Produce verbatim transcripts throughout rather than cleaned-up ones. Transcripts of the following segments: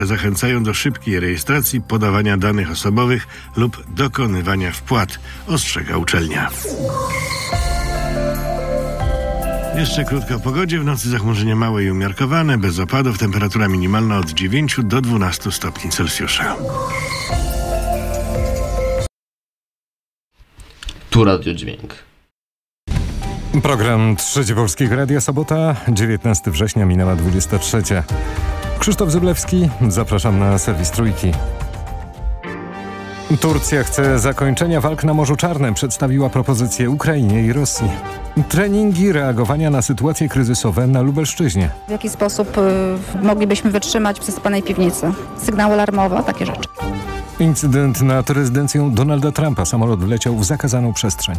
zachęcają do szybkiej rejestracji, podawania danych osobowych lub dokonywania wpłat, ostrzega uczelnia. Jeszcze krótko o pogodzie. W nocy zachmurzenie małe i umiarkowane, bez opadów. Temperatura minimalna od dziewięciu do dwunastu stopni Celsjusza. Tu Radio Dźwięk. Program Trzecie Polskiego Radia, sobota, dziewiętnastego września, minęła dwudziesta trzecia. Krzysztof Zyblewski, zapraszam na serwis Trójki. Turcja chce zakończenia walk na Morzu Czarnym, przedstawiła propozycję Ukrainie i Rosji. Treningi reagowania na sytuacje kryzysowe na Lubelszczyźnie. W jaki sposób y, moglibyśmy wytrzymać w zasypanej piwnicy? Sygnał alarmowy, takie rzeczy. Incydent nad rezydencją Donalda Trumpa. Samolot wleciał w zakazaną przestrzeń.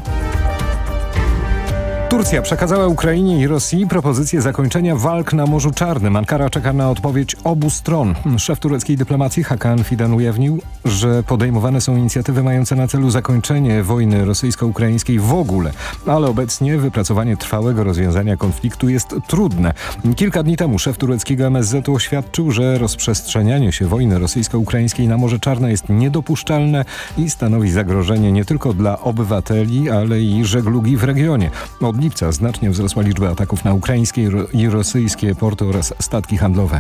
Turcja przekazała Ukrainie i Rosji propozycję zakończenia walk na Morzu Czarnym. Ankara czeka na odpowiedź obu stron. Szef tureckiej dyplomacji Hakan Fidan ujawnił, że podejmowane są inicjatywy mające na celu zakończenie wojny rosyjsko-ukraińskiej w ogóle, ale obecnie wypracowanie trwałego rozwiązania konfliktu jest trudne. Kilka dni temu szef tureckiego M S Z oświadczył, że rozprzestrzenianie się wojny rosyjsko-ukraińskiej na Morze Czarne jest niedopuszczalne i stanowi zagrożenie nie tylko dla obywateli, ale i żeglugi w regionie. Od lipca znacznie wzrosła liczba ataków na ukraińskie i rosyjskie porty oraz statki handlowe.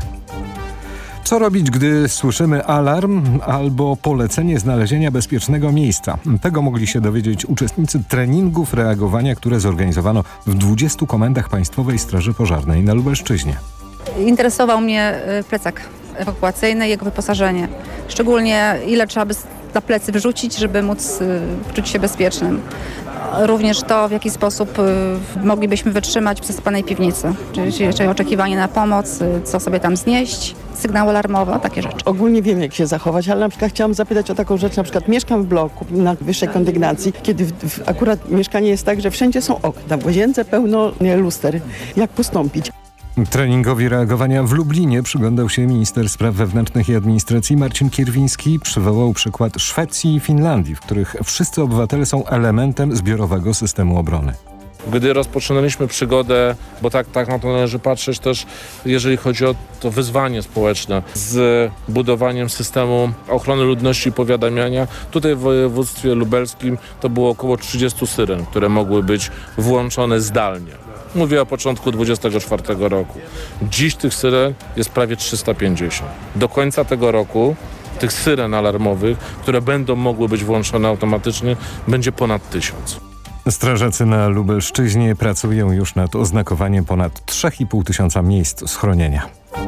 Co robić, gdy słyszymy alarm albo polecenie znalezienia bezpiecznego miejsca? Tego mogli się dowiedzieć uczestnicy treningów reagowania, które zorganizowano w dwudziestu komendach Państwowej Straży Pożarnej na Lubelszczyźnie. Interesował mnie plecak ewakuacyjny i jego wyposażenie. Szczególnie ile trzeba by na plecy wyrzucić, żeby móc czuć się bezpiecznym. Również to, w jaki sposób y, moglibyśmy wytrzymać w zasypanej piwnicy, czyli, czyli oczekiwanie na pomoc, y, co sobie tam znieść, sygnał alarmowy, takie rzeczy. Ogólnie wiem, jak się zachować, ale na przykład chciałam zapytać o taką rzecz, na przykład mieszkam w bloku na wyższej kondygnacji, kiedy w, w, akurat mieszkanie jest tak, że wszędzie są okna, w łazience pełno nie, luster. Jak postąpić? Treningowi reagowania w Lublinie przyglądał się minister spraw wewnętrznych i administracji Marcin Kierwiński. Przywołał przykład Szwecji i Finlandii, w których wszyscy obywatele są elementem zbiorowego systemu obrony. Gdy rozpoczynaliśmy przygodę, bo tak, tak na to należy patrzeć też, jeżeli chodzi o to wyzwanie społeczne z budowaniem systemu ochrony ludności i powiadamiania, tutaj w województwie lubelskim to było około trzydziestu syren, które mogły być włączone zdalnie. Mówię o początku dwudziestego czwartego roku. Dziś tych syren jest prawie trzysta pięćdziesiąt. Do końca tego roku tych syren alarmowych, które będą mogły być włączone automatycznie, będzie ponad tysiąc. Strażacy na Lubelszczyźnie pracują już nad oznakowaniem ponad trzy i pół tysiąca miejsc schronienia.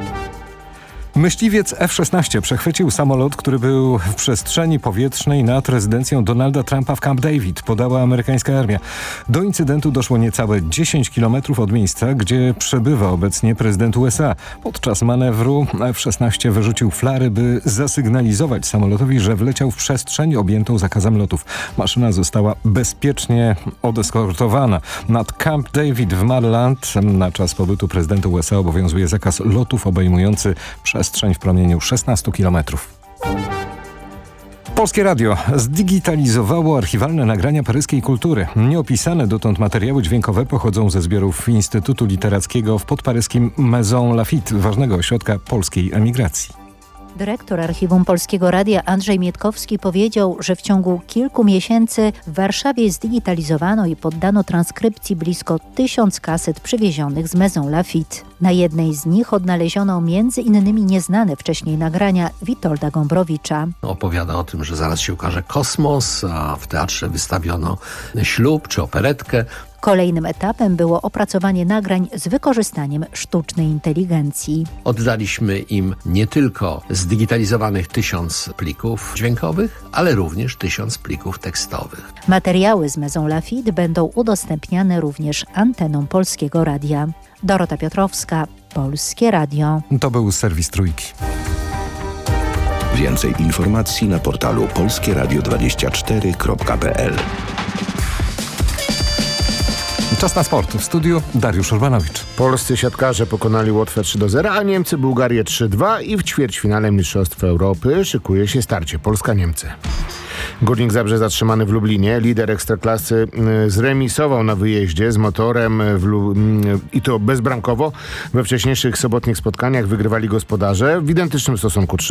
Myśliwiec F szesnaście przechwycił samolot, który był w przestrzeni powietrznej nad rezydencją Donalda Trumpa w Camp David, podała amerykańska armia. Do incydentu doszło niecałe dziesięć kilometrów od miejsca, gdzie przebywa obecnie prezydent U S A. Podczas manewru F szesnaście wyrzucił flary, by zasygnalizować samolotowi, że wleciał w przestrzeń objętą zakazem lotów. Maszyna została bezpiecznie odeskortowana. Nad Camp David w Maryland na czas pobytu prezydenta U S A obowiązuje zakaz lotów obejmujący przestrzeń w promieniu szesnastu kilometrów. Polskie Radio zdigitalizowało archiwalne nagrania paryskiej kultury. Nieopisane dotąd materiały dźwiękowe pochodzą ze zbiorów Instytutu Literackiego w podparyskim Maison Lafitte, ważnego ośrodka polskiej emigracji. Dyrektor Archiwum Polskiego Radia Andrzej Mietkowski powiedział, że w ciągu kilku miesięcy w Warszawie zdigitalizowano i poddano transkrypcji blisko tysiąc kaset przywiezionych z Maison Lafitte. Na jednej z nich odnaleziono między innymi nieznane wcześniej nagrania Witolda Gombrowicza. Opowiada o tym, że zaraz się ukaże Kosmos, a w teatrze wystawiono Ślub czy operetkę. Kolejnym etapem było opracowanie nagrań z wykorzystaniem sztucznej inteligencji. Oddaliśmy im nie tylko zdigitalizowanych tysiąc plików dźwiękowych, ale również tysiąc plików tekstowych. Materiały z Maison Lafitte będą udostępniane również antenom Polskiego Radia. Dorota Piotrowska, Polskie Radio. To był serwis Trójki. Więcej informacji na portalu polskie radio dwadzieścia cztery kropka p l. Czas na sport. W studiu Dariusz Urbanowicz. Polscy siatkarze pokonali Łotwę trzy do zera, a Niemcy Bułgarię trzy dwa i w ćwierćfinale Mistrzostw Europy szykuje się starcie Polska-Niemcy. Górnik Zabrze zatrzymany w Lublinie. Lider Ekstraklasy zremisował na wyjeździe z Motorem w Lu- i to bezbramkowo. We wcześniejszych sobotnich spotkaniach wygrywali gospodarze w identycznym stosunku trzy